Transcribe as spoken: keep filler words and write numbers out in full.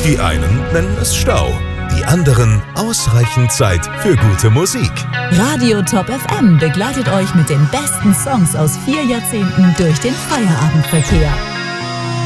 Die einen nennen es Stau, die anderen ausreichend Zeit für gute Musik. Radio Top F M begleitet euch mit den besten Songs aus vier Jahrzehnten durch den Feierabendverkehr.